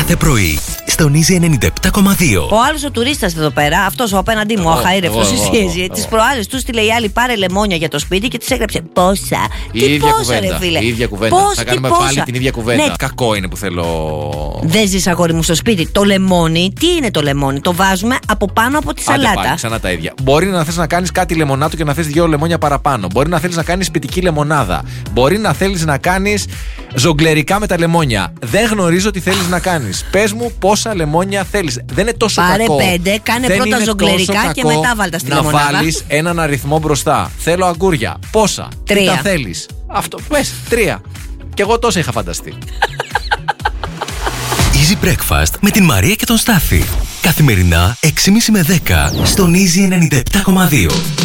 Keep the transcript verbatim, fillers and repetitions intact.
κάθε πρωί στον Easy ενενήντα επτά κόμμα δύο. Ο άλλος ο τουρίστας εδώ πέρα, αυτός ο απέναντί μου, ο αχαήρευτος, τις προάλλες του στείλε η άλλη πάρε λεμόνια για το σπίτι και της έγραψε πόσα. Η Τι ίδια πόσα, κουβέντα, ρε φίλε. η ίδια κουβέντα. Πώς, θα τι κάνουμε πόσα. πάλι την ίδια κουβέντα. Ναι. Κακό είναι που θέλω. Δεν ζεις, αγόρι μου, στο σπίτι. Το λεμόνι, τι είναι το λεμόνι? Το βάζουμε από πάνω από τη Άντε σαλάτα. πάλι, ξανά τα ίδια. Μπορεί να θες να κάνεις κάτι λεμονάτο και να θες δύο λεμόνια παραπάνω. Μπορεί να θέλεις να κάνεις σπιτική λεμονάδα. Μπορεί να θέλεις να κάνεις ζογκλερικά με τα λεμόνια. Δεν γνωρίζω τι θέλεις να κάνεις. Πες μου πόσα λεμόνια θέλεις. Δεν είναι τόσο Πάρε κακό. πέντε, κάνε Δεν πρώτα είναι ζογκλερικά τόσο και κακό μετά βάλτα στη να λεμονάδα. Να βάλεις έναν αριθμό μπροστά. Θέλω αγκούρια. Πόσα? Τρία. Τι τα θέλεις? Αυτό. Πες τρία. Κι εγώ τόσα είχα φανταστεί. Easy Breakfast με την Μαρία και τον Στάφη. Καθημερινά έξι και μισή με δέκα στον Easy ενενήντα επτά κόμμα δύο.